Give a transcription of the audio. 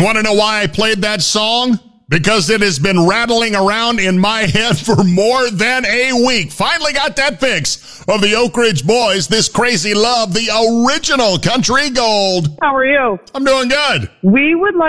want to know why I played that song? Because it has been rattling around in my head for more than a week. Finally got that fix of the Oak Ridge Boys, This Crazy Love, the original Country Gold. How are you? I'm doing good. We would like